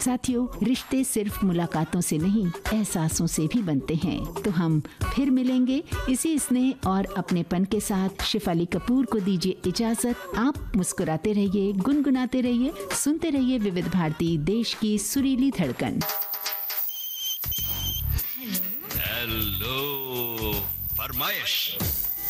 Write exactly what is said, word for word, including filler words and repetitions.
साथियों, रिश्ते सिर्फ मुलाकातों से नहीं, एहसासों से भी बनते हैं। तो हम फिर मिलेंगे इसी स्नेह और अपनेपन के साथ। शिफाली कपूर को दीजिए इजाजत। आप मुस्कुराते रहिए, गुनगुनाते रहिए, सुनते रहिए विविध भारती, देश की सुरीली धड़कन। हेलो, फरमाइश।